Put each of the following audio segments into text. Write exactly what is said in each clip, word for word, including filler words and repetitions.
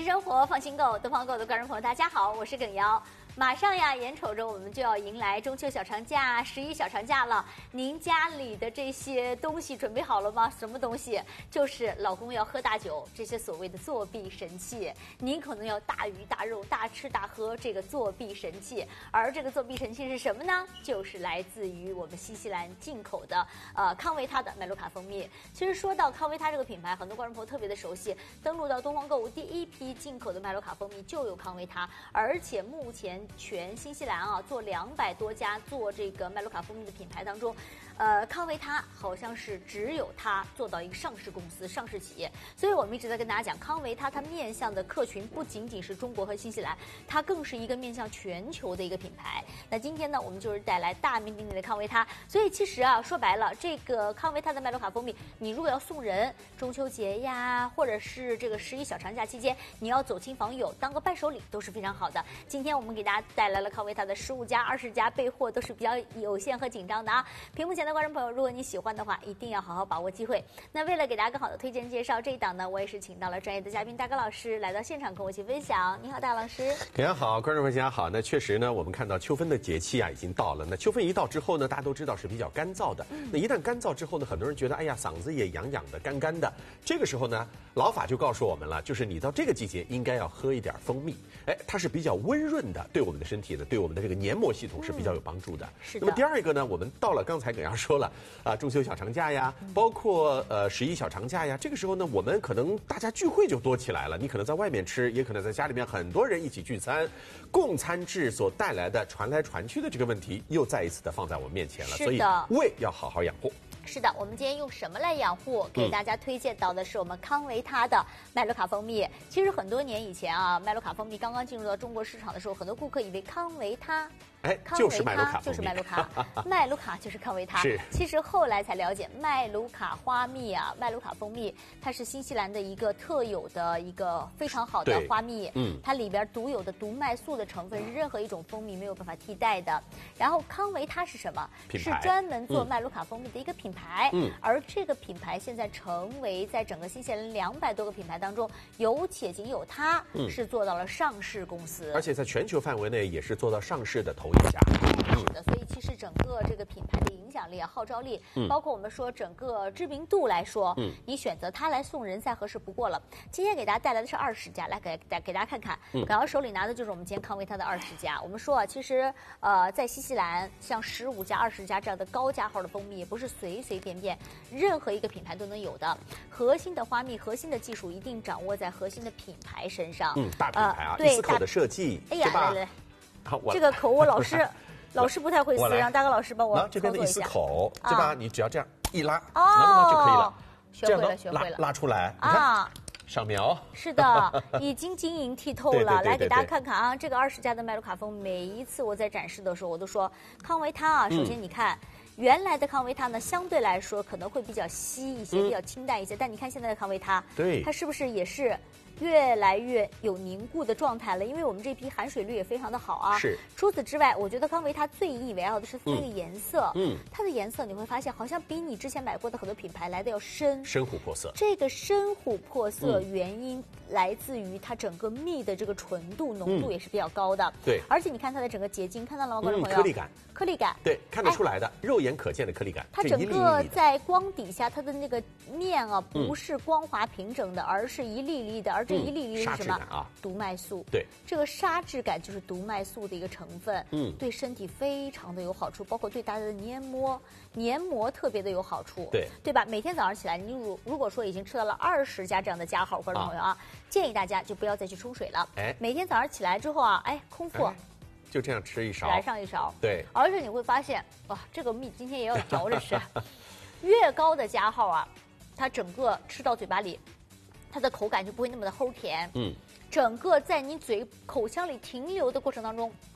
生活放心购，东方购的观众朋友，大家好，我是耿瑶。马上呀，眼瞅着我们就要迎来中秋小长假、十一小长假了。您家里的这些东西准备好了吗？什么东西？就是老公要喝大酒，这些所谓的作弊神器。您可能要大鱼大肉、大吃大喝，这个作弊神器。而这个作弊神器是什么呢？就是来自于我们新西兰进口的呃康维他的麦卢卡蜂蜜。其实说到康维他这个品牌，很多观众朋友特别的熟悉。登录到东方购物，第一批进口的麦卢卡蜂蜜就有康维他，而且目前全新西兰啊，做两百多家做这个麦卢卡蜂蜜的品牌当中，呃，康维他好像是只有它做到一个上市公司、上市企业。所以我们一直在跟大家讲，康维他它面向的客群不仅仅是中国和新西兰，它更是一个面向全球的一个品牌。那今天呢，我们就是带来大名鼎鼎的康维他。所以其实啊，说白了，这个康维他的麦卢卡蜂蜜，你如果要送人，中秋节呀，或者是这个十一小长假期间，你要走亲访友，当个伴手礼都是非常好的。今天我们给大家带来了康维他的十五家、二十家，备货都是比较有限和紧张的啊。屏幕前的观众朋友，如果你喜欢的话，一定要好好把握机会。那为了给大家更好的推荐介绍，这一档呢，我也是请到了专业的嘉宾大哥老师来到现场跟我一起分享。你好，大老师。 大家好，观众朋友大家好。那确实呢，我们看到秋分的节气啊已经到了。那秋分一到之后呢，大家都知道是比较干燥的。嗯、那一旦干燥之后呢，很多人觉得哎呀嗓子也痒痒的、干干的。这个时候呢，老法就告诉我们了，就是你到这个季节应该要喝一点蜂蜜。哎，它是比较温润的，对我们的身体的，对我们的这个黏膜系统是比较有帮助的。嗯、 是的。 那么第二个呢，我们到了刚才耿阳说了啊，中秋小长假呀，包括呃十一小长假呀，这个时候呢，我们可能大家聚会就多起来了。你可能在外面吃，也可能在家里面很多人一起聚餐，共餐制所带来的传来传去的这个问题，又再一次的放在我们面前了。所以胃要好好养护。 是的，我们今天用什么来养护？给大家推荐到的是我们康维他的麦卢卡蜂蜜。其实很多年以前啊，麦卢卡蜂蜜刚刚进入到中国市场的时候，很多顾客以为康维他。 哎，就是麦卢卡， 就是麦卢卡，麦卢卡就是康维他。 是。 其实后来才了解，麦卢卡花蜜啊，麦卢卡蜂蜜，它是新西兰的一个特有的一个非常好的花蜜。嗯。它里边独有的毒麦素的成分是任何一种蜂蜜没有办法替代的。然后康维他是什么？是专门做麦卢卡蜂蜜的一个品牌。嗯。而这个品牌现在成为在整个新西兰两百多个品牌当中，有且仅有它是做到了上市公司， 而且在全球范围内也是做到上市的头。 是的，所以其实整个这个品牌的影响力啊、号召力，嗯、包括我们说整个知名度来说，嗯、你选择它来送人再合适不过了。今天给大家带来的是二十家，来给给给大家看看。嗯，刚刚手里拿的就是我们今天康维他的二十家。我们说啊，其实呃，在新西兰像十五家、二十家这样的高价号的蜂蜜，也不是随随便便任何一个品牌都能有的。核心的花蜜、核心的技术一定掌握在核心的品牌身上。 嗯，大品牌啊，呃、一丝口的设计， 哎呀，来来来。 好， 这个口我老师老师不太会撕，让大哥老师帮我这边的一丝口，对吧？你只要这样一拉， 哦， 那么就可以了。 学会了，学会了， 拉出来啊！上描是的，已经晶莹剔透了。来给大家看看啊，这个二十家的麦卢卡蜂，每一次我在展示的时候，我都说康维他啊。首先你看。原来的康维他呢，相对来说可能会比较稀一些，嗯、比较清淡一些。但你看现在的康维他， 对， 它是不是也是越来越有凝固的状态了？因为我们这批含水率也非常的好啊。 是。 除此之外，我觉得康维他最引以为傲的是它的颜色。嗯。它的颜色你会发现，好像比你之前买过的很多品牌来的要深。 深琥珀色。 这个深琥珀色原因来自于它整个蜜的这个纯度、浓度也是比较高的。 对。 而且你看它的整个结晶，看到了吗，观众朋友？ 颗粒感。 颗粒感。 对，看得出来的，肉眼可见的颗粒感。 它整个在光底下，它的那个面啊，不是光滑平整的，而是一粒粒的。而这一粒粒是什么？ 啊， 毒麦素。 对， 这个沙质感就是毒麦素的一个成分。嗯，对身体非常的有好处，包括对大家的黏膜、黏膜特别的有好处。 对， 对吧？每天早上起来，你如如果说已经吃到了二十家这样的加号，观众朋友啊，建议大家就不要再去冲水了。哎，每天早上起来之后啊，哎，空腹。 就这样吃一勺， 来上一勺， 对， 而且你会发现，哇，这个蜜今天也要嚼着吃。越高的加号啊，它整个吃到嘴巴里，它的口感就不会那么的齁甜。嗯，整个在你嘴口腔里停留的过程当中，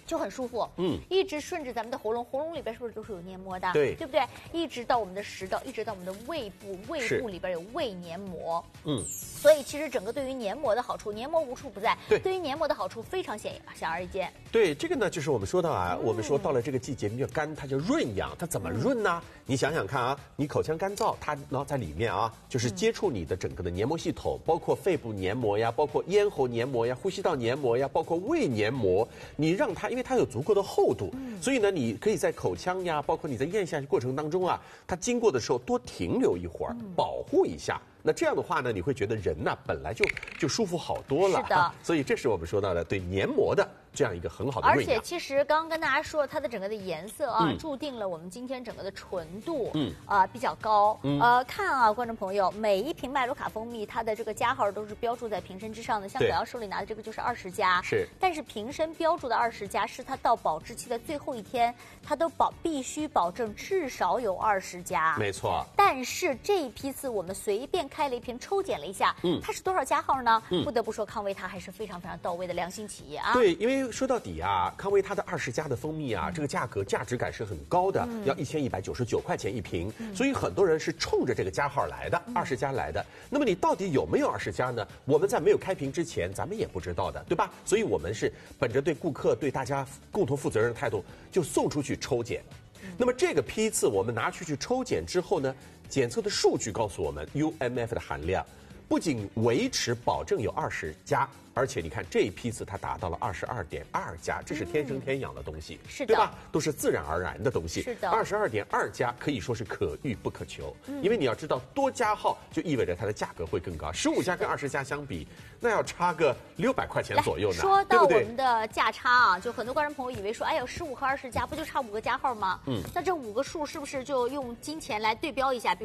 就很舒服，嗯，一直顺着咱们的喉咙，喉咙里边是不是都是有黏膜的？ 对， 对不对？一直到我们的食道，一直到我们的胃部，胃部里边有胃黏膜，嗯，所以其实整个对于黏膜的好处，黏膜无处不在， 对， 对于黏膜的好处非常显显而易见。 对，这个呢，就是我们说到啊，嗯、我们说到了这个季节，比较干，它叫润痒，它怎么润呢？嗯、你想想看啊，你口腔干燥，它然后在里面啊，就是接触你的整个的黏膜系统，包括肺部黏膜呀，包括咽喉黏膜呀，呼吸道黏膜呀，包括胃黏膜，你让它。因为它有足够的厚度，嗯、所以呢，你可以在口腔呀，包括你在咽下去过程当中啊，它经过的时候多停留一会儿，嗯、保护一下。那这样的话呢，你会觉得人呢本来就就舒服好多了。 是的， 所以这是我们说到的对黏膜的这样一个很好的润养。 而且其实刚刚跟大家说，它的整个的颜色啊，嗯、注定了我们今天整个的纯度，嗯啊、呃、比较高。嗯、呃，看啊，观众朋友，每一瓶麦卢卡蜂蜜，它的这个加号都是标注在瓶身之上的。像葛瑶手里拿的这个就是二十加， 是。 但是瓶身标注的二十加，是它到保质期的最后一天，它都保必须保证至少有二十加。 没错。 但是这一批次我们随便开了一瓶，抽检了一下，嗯，它是多少加号呢？嗯、不得不说，康威它还是非常非常到位的良心企业啊。 对，因为说到底啊，康威它的二十加的蜂蜜啊，嗯、这个价格价值感是很高的，嗯、要一千一百九十九块钱一瓶，嗯、所以很多人是冲着这个加号来的，二十加来的。那么你到底有没有二十加呢？我们在没有开瓶之前，咱们也不知道的，对吧？所以我们是本着对顾客、对大家共同负责任的态度，就送出去抽检。嗯、那么这个批次我们拿出去抽检之后呢，检测的数据告诉我们 U M F 的含量。不仅维持保证有二十加，而且你看这一批次它达到了二十二点二加，这是天生天养的东西， 嗯、是的， 对吧？都是自然而然的东西。 是的， 二十二点二加可以说是可遇不可求，嗯、因为你要知道多加号就意味着它的价格会更高，十五加跟二十加相比，那要差个六百块钱左右呢。 说到我们的价差啊，就很多观众朋友以为说，哎呦，十五和二十加不就差五个加号吗？嗯，那这五个数是不是就用金钱来对标一下？